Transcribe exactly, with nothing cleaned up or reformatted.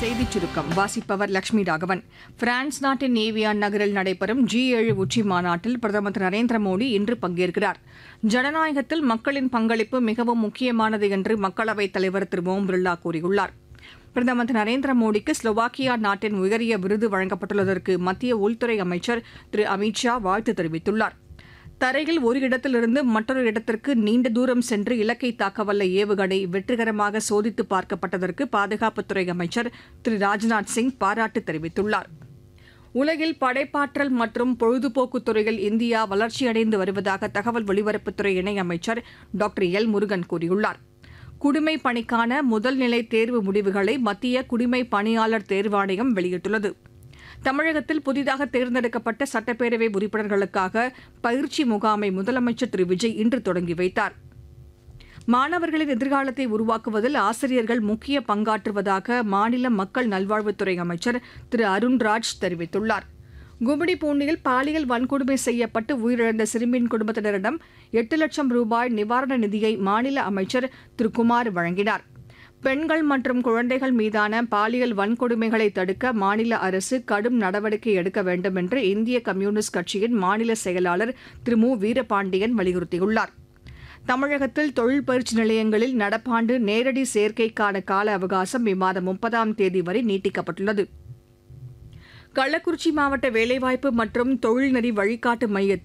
செய்திச் சுருக்கம் வாசிப்பவர் லட்சுமி ராகவன். பிரான்ஸ் நாட்டின் ஏவியான் நகரில் நடைபெறும் ஜி ஏழு உச்சி மாநாட்டில் பிரதமர் திரு நரேந்திர மோடி இன்று பங்கேற்கிறார். ஜனநாயகத்தில் மக்களின் பங்களிப்பு மிகவும் முக்கியமானது என்று மக்களவைத் தலைவர் திரு ஓம் பிர்லா கூறியுள்ளார். பிரதமர் திரு நரேந்திர மோடிக்கு ஸ்லோவாக்கியா நாட்டின் உயரிய விருது வழங்கப்பட்டுள்ளதற்கு மத்திய உள்துறை அமைச்சர் திரு அமித் ஷா வாழ்த்து தெரிவித்துள்ளார். தரையில் ஒரு இடத்திலிருந்து மற்றொரு இடத்திற்கு நீண்ட தூரம் சென்று இலக்கை தாக்கவல்ல ஏவுகணை வெற்றிகரமாக சோதித்து பார்க்கப்பட்டதற்கு பாதுகாப்புத்துறை அமைச்சர் திரு ராஜ்நாத் சிங் பாராட்டு தெரிவித்துள்ளார். உலகில் படைப்பாற்றல் மற்றும் பொழுதுபோக்குத் துறையில் இந்தியா வளர்ச்சியடைந்து வருவதாக தகவல் ஒலிபரப்புத்துறை இணையமைச்சர் டாக்டர் எல் முருகன் கூறியுள்ளார். குடிமை பணிக்கான முதல்நிலை தேர்வு முடிவுகளை மத்திய குடிமை பணியாளர் தேர்வாணையம் வெளியிட்டுள்ளது. தமிழகத்தில் புதிதாக தேர்ந்தெடுக்கப்பட்ட சட்டப்பேரவை உறுப்பினர்களுக்காக பயிற்சி முகாமை முதலமைச்சர் திரு விஜய் இன்று தொடங்கி வைத்தார். மாணவர்களின் எதிர்காலத்தை உருவாக்குவதில் ஆசிரியர்கள் முக்கிய பங்காற்றுவதாக மாநில மக்கள் நல்வாழ்வுத்துறை அமைச்சர் திரு அருண்ராஜ் தெரிவித்துள்ளார். கும்மிடிப்பூண்டியில் பாலியல் வன்கொடுமை செய்யப்பட்டு உயிரிழந்த சிறுமியின் குடும்பத்தினரிடம் எட்டு லட்சம் ரூபாய் நிவாரண நிதியை மாநில அமைச்சர் திரு குமார் வழங்கினார். பெண்கள் மற்றும் குழந்தைகள் மீதான பாலியல் வன்கொடுமைகளை தடுக்க மாநில அரசு கடும் நடவடிக்கை எடுக்க வேண்டும் என்று இந்திய கம்யூனிஸ்ட் கட்சியின் மாநில செயலாளர் திரு மு வீரபாண்டியன் வலியுறுத்தியுள்ளார். தமிழகத்தில் தொழில் பயிற்சி நிலையங்களில் நடப்பாண்டு நேரடி சேர்க்கைக்கான கால அவகாசம் இம்மாதம் முப்பதாம் தேதி வரை நீட்டிக்கப்பட்டுள்ளது. கள்ளக்குறிச்சி மாவட்ட வேலைவாய்ப்பு மற்றும் தொழில்நெறி வழிகாட்டு மையத்தில்